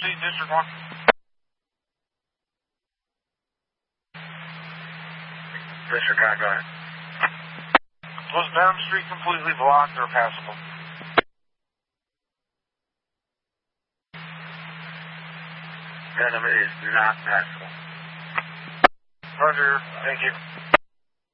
District 1. Disregard, go ahead. Was Benham Street completely blocked or passable? Benham is not passable. Roger, thank you.